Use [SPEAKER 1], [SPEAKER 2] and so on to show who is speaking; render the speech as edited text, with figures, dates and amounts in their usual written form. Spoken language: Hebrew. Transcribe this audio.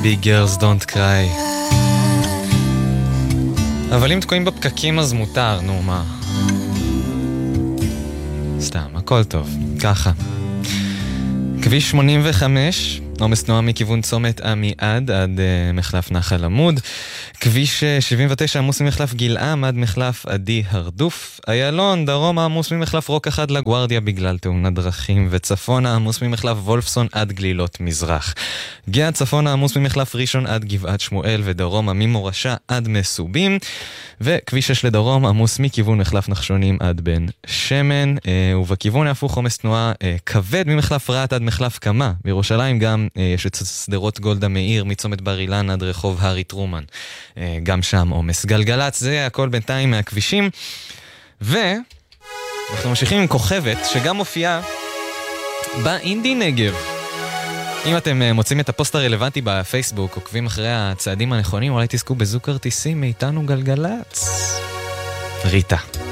[SPEAKER 1] Big Girls Don't Cry. אבל אם תקועים בפקקים אז מותר, נו מה. סתם, הכל טוב, ככה. כביש 85, עומס תנועה מכיוון צומת עמיעד עד מחלף נחל עמוד. כביש 79 עמוס ממחלף גלעם עד מחלף עדי הרדוף. איילון, דרום עמוס ממחלף רוק אחד לגוארדיה בגלל תאונת דרכים. וצפון עמוס ממחלף וולפסון עד גלילות מזרח. גאה צפון עמוס ממחלף ראשון עד גבעת שמואל ודרום ממורשה עד מסובים. וכביש 6 לדרום עמוס מכיוון מחלף נחשונים עד בן שמן. ובכיוון ההפוך עומס תנועה כבד ממחלף רעת עד מחלף קמה. בירושלים גם יש את סדרות גולדה מאיר מצומת בר אילן עד רחוב הארי טרומן. גם שם עומס. גלגלץ, זה הכל בינתיים מהכבישים. ואנחנו ממשיכים עם כוכבת שגם מופיעה באינדי נגב. אם אתם מוצאים את הפוסט הרלוונטי בפייסבוק, עוקבים אחרי הצעדים הנכונים, אולי תזכו בזוג כרטיסים מאיתנו גלגלץ. ריטה.